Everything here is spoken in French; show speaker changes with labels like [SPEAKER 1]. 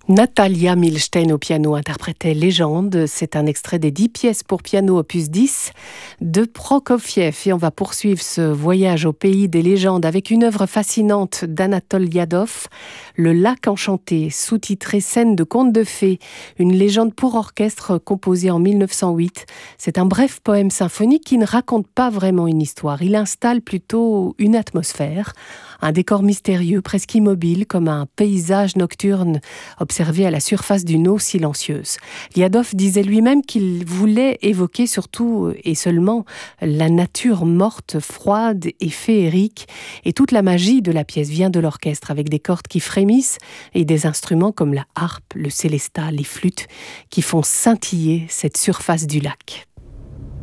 [SPEAKER 1] Natalia Milstein au piano interprétait Légende. C'est un extrait des 10 pièces pour piano opus 10 de Prokofiev. Et on va poursuivre ce voyage au pays des légendes avec une œuvre fascinante d'Anatole Liadov, Le Lac enchanté, sous-titré Scène de conte de fées, une légende pour orchestre composée en 1908. C'est un bref poème symphonique qui ne raconte pas vraiment une histoire. Il installe plutôt une atmosphère, un décor mystérieux, presque immobile, comme un paysage nocturne observé à la surface d'une eau silencieuse. Liadov disait lui-même qu'il voulait évoquer surtout et seulement la nature morte, froide et féerique. Et toute la magie de la pièce vient de l'orchestre, avec des cordes qui frémissent et des instruments comme la harpe, le sélesta, les flûtes, qui font scintiller cette surface du lac.